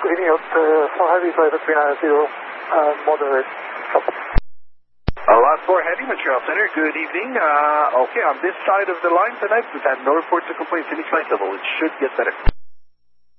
Leading out for heavy flight between 0, moderate. Lot 4 Heavy, Montreal Center, good evening. Okay, on this side of the line tonight, we've had no reports of complaints, any flight level. It should get better.